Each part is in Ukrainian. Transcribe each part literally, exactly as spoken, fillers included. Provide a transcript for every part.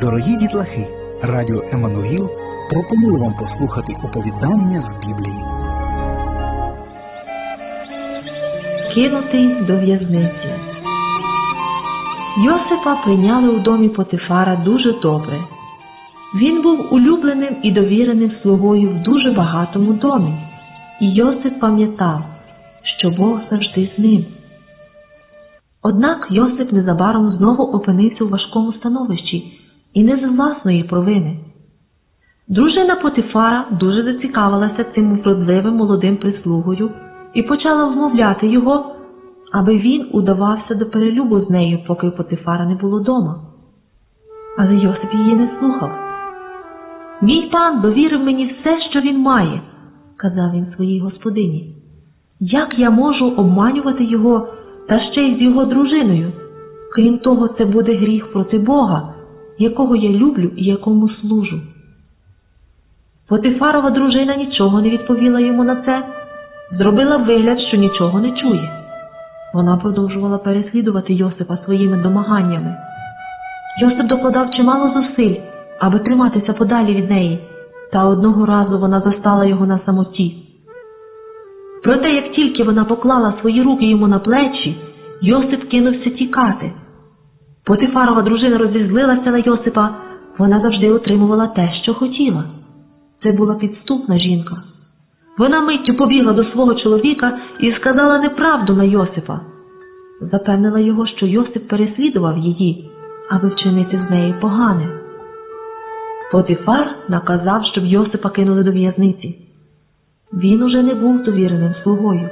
Дорогі дітлахи, радіо Еммануїл пропонує вам послухати оповідання з Біблії. Кинутий до в'язниці. Йосипа прийняли у домі Потифара дуже добре. Він був улюбленим і довіреним слугою в дуже багатому домі. І Йосип пам'ятав, що Бог завжди з ним. Однак Йосип незабаром знову опинився у важкому становищі, і не з власної провини. Дружина Потифара дуже зацікавилася цим вродливим молодим прислугою і почала вмовляти його, аби він удавався до перелюбу з нею, поки у Потифара не було дома. Але Йосип її не слухав. «Мій пан довірив мені все, що він має», – казав він своїй господині. «Як я можу обманювати його та ще й з його дружиною? Крім того, це буде гріх проти Бога, якого я люблю і якому служу». Потифарова дружина нічого не відповіла йому на це, зробила вигляд, що нічого не чує. Вона продовжувала переслідувати Йосипа своїми домаганнями. Йосип докладав чимало зусиль, аби триматися подалі від неї, та одного разу вона застала його на самоті. Проте, як тільки вона поклала свої руки йому на плечі, Йосип кинувся тікати. Потифарова дружина розізлилася на Йосипа, вона завжди отримувала те, що хотіла. Це була підступна жінка. Вона миттю побігла до свого чоловіка і сказала неправду на Йосипа. Запевнила його, що Йосип переслідував її, аби вчинити з нею погане. Потифар наказав, щоб Йосипа кинули до в'язниці. Він уже не був довіреним слугою.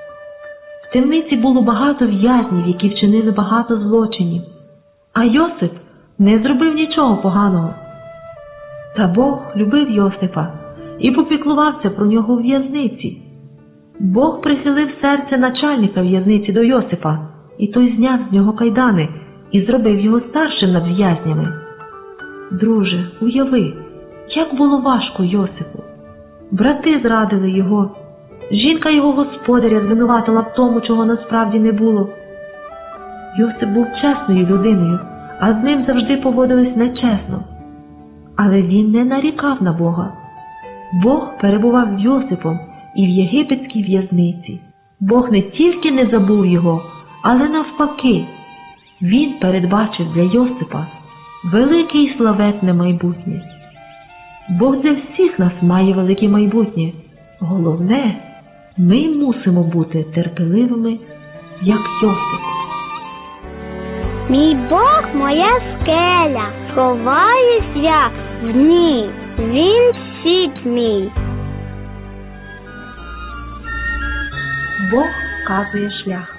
В темниці було багато в'язнів, які вчинили багато злочинів, а Йосип не зробив нічого поганого. Та Бог любив Йосипа і попіклувався про нього у в'язниці. Бог прихилив серце начальника в'язниці до Йосипа, і той зняв з нього кайдани і зробив його старшим над в'язнями. Друже, уяви, як було важко Йосипу. Брати зрадили його. Жінка його господаря звинуватила в тому, чого насправді не було. Йосип був чесною людиною, а з ним завжди поводились нечесно. Але він не нарікав на Бога. Бог перебував з Йосипом і в єгипетській в'язниці. Бог не тільки не забув його, але навпаки. Він передбачив для Йосипа велике і славетне майбутнє. Бог для всіх нас має велике майбутнє. Головне, ми мусимо бути терпеливими, як Йосип. Мій Бог – моя скеля, сховаюсь я в ній, він щит мій. Бог вказує шлях.